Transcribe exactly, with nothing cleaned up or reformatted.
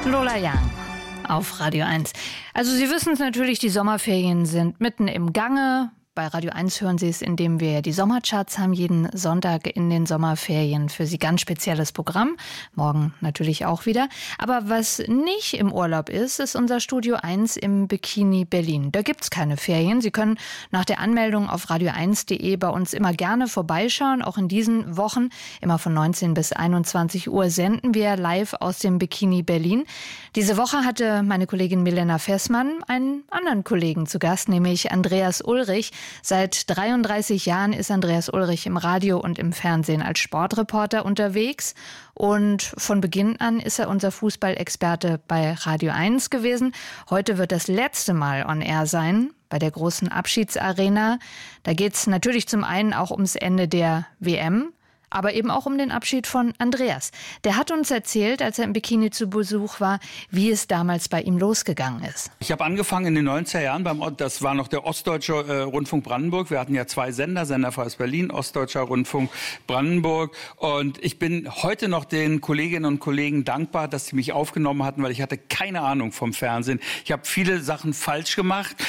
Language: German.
Lola Young auf Radio eins. Also Sie wissen es natürlich, die Sommerferien sind mitten im Gange. Bei Radio eins hören Sie es, indem wir die Sommercharts haben, jeden Sonntag in den Sommerferien für Sie ganz spezielles Programm. Morgen natürlich auch wieder. Aber was nicht im Urlaub ist, ist unser Studio eins im Bikini Berlin. Da gibt's keine Ferien. Sie können nach der Anmeldung auf radio eins punkt de bei uns immer gerne vorbeischauen. Auch in diesen Wochen, immer von neunzehn bis einundzwanzig Uhr, senden wir live aus dem Bikini Berlin. Diese Woche hatte meine Kollegin Milena Fessmann einen anderen Kollegen zu Gast, nämlich Andreas Ulrich. Seit dreiunddreißig Jahren ist Andreas Ulrich im Radio und im Fernsehen als Sportreporter unterwegs. Und von Beginn an ist er unser Fußballexperte bei Radio eins gewesen. Heute wird das letzte Mal on air sein, bei der großen Abschiedsarena. Da geht es natürlich zum einen auch ums Ende der W M, aber eben auch um den Abschied von Andreas. Der hat uns erzählt, als er im Bikini zu Besuch war, wie es damals bei ihm losgegangen ist. Ich habe angefangen in den neunziger Jahren, beim, das war noch der Ostdeutsche äh, Rundfunk Brandenburg. Wir hatten ja zwei Sender, Senderfreies Berlin, Ostdeutscher Rundfunk Brandenburg. Und ich bin heute noch den Kolleginnen und Kollegen dankbar, dass sie mich aufgenommen hatten, weil ich hatte keine Ahnung vom Fernsehen. Ich habe viele Sachen falsch gemacht.